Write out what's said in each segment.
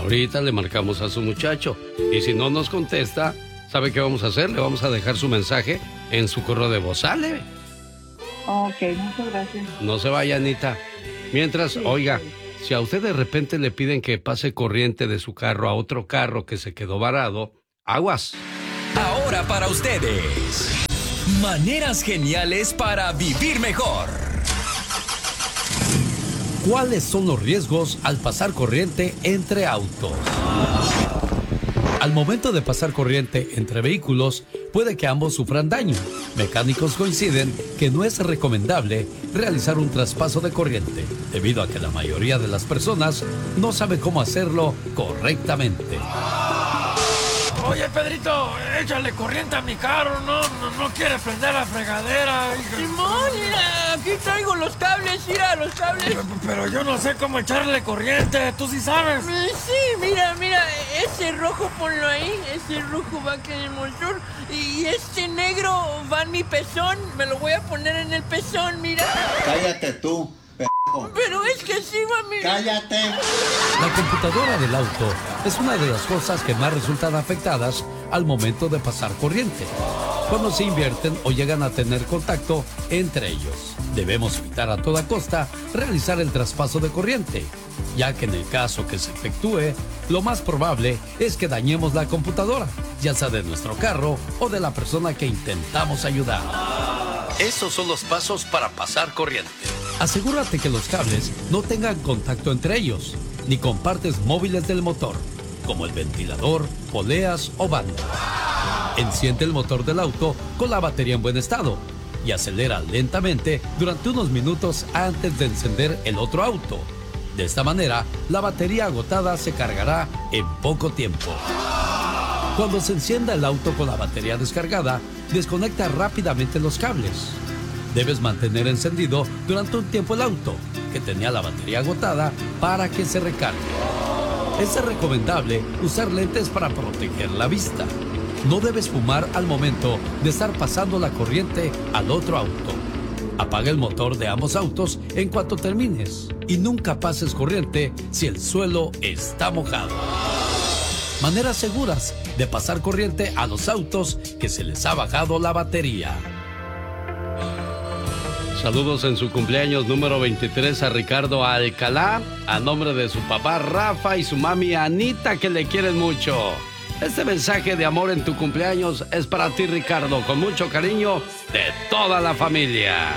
Ahorita le marcamos a su muchacho. Y si no nos contesta, ¿sabe qué vamos a hacer? Le vamos a dejar su mensaje en su correo de voz. ¿Sale? Ok, muchas gracias. No se vaya, Anita. Mientras, sí, oiga, si a usted de repente le piden que pase corriente de su carro a otro carro que se quedó varado, aguas. Ahora para ustedes, maneras geniales para vivir mejor. ¿Cuáles son los riesgos al pasar corriente entre autos? Al momento de pasar corriente entre vehículos, puede que ambos sufran daño. Mecánicos coinciden que no es recomendable realizar un traspaso de corriente, debido a que la mayoría de las personas no sabe cómo hacerlo correctamente. Oye, Pedrito, échale corriente a mi carro, no quiere prender la fregadera. Simón, mira, aquí traigo los cables, mira, los cables. Pero yo no sé cómo echarle corriente, ¿tú sí sabes? Sí, mira, ese rojo ponlo ahí, ese rojo va aquí en el motor. Y este negro va en mi pezón, me lo voy a poner en el pezón, mira. Cállate tú. Pero es que sí, mami. ¡Cállate! La computadora del auto es una de las cosas que más resultan afectadas al momento de pasar corriente, cuando se invierten o llegan a tener contacto entre ellos. Debemos evitar a toda costa realizar el traspaso de corriente, ya que en el caso que se efectúe, lo más probable es que dañemos la computadora, ya sea de nuestro carro o de la persona que intentamos ayudar. Esos son los pasos para pasar corriente. Asegúrate que los cables no tengan contacto entre ellos, ni con partes móviles del motor, como el ventilador, poleas o banda. Enciende el motor del auto con la batería en buen estado y acelera lentamente durante unos minutos antes de encender el otro auto. De esta manera, la batería agotada se cargará en poco tiempo. Cuando se encienda el auto con la batería descargada, desconecta rápidamente los cables. Debes mantener encendido durante un tiempo el auto, que tenía la batería agotada, para que se recargue. Es recomendable usar lentes para proteger la vista. No debes fumar al momento de estar pasando la corriente al otro auto. Apaga el motor de ambos autos en cuanto termines y nunca pases corriente si el suelo está mojado. Maneras seguras de pasar corriente a los autos que se les ha bajado la batería. Saludos en su cumpleaños número 23 a Ricardo Alcalá, a nombre de su papá Rafa y su mami Anita, que le quieren mucho. Este mensaje de amor en tu cumpleaños es para ti, Ricardo, con mucho cariño de toda la familia.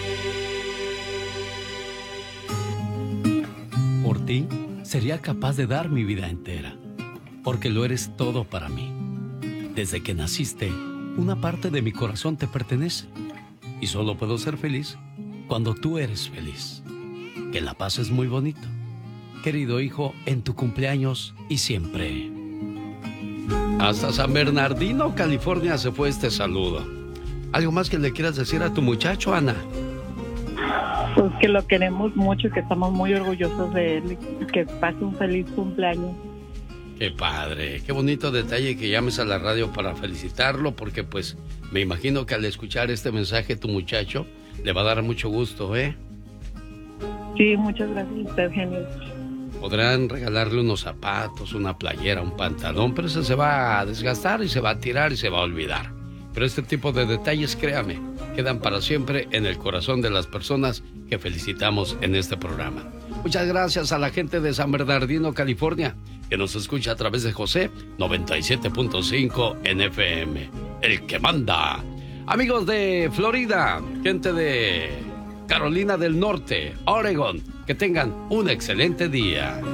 Por ti, sería capaz de dar mi vida entera, porque lo eres todo para mí. Desde que naciste, una parte de mi corazón te pertenece. Y solo puedo ser feliz cuando tú eres feliz. Que la pases muy bonito. Querido hijo, en tu cumpleaños y siempre. Hasta San Bernardino, California, se fue este saludo. ¿Algo más que le quieras decir a tu muchacho, Ana? Pues que lo queremos mucho, que estamos muy orgullosos de él y que pase un feliz cumpleaños. Qué padre, qué bonito detalle que llames a la radio para felicitarlo, porque pues me imagino que al escuchar este mensaje tu muchacho le va a dar mucho gusto, ¿eh? Sí, muchas gracias, usted genio. Podrán regalarle unos zapatos, una playera, un pantalón, pero eso se va a desgastar y se va a tirar y se va a olvidar. Pero este tipo de detalles, créame, quedan para siempre en el corazón de las personas que felicitamos en este programa. Muchas gracias a la gente de San Bernardino, California, que nos escucha a través de José 97.5 en FM, el que manda. Amigos de Florida, gente de Carolina del Norte, Oregon, que tengan un excelente día.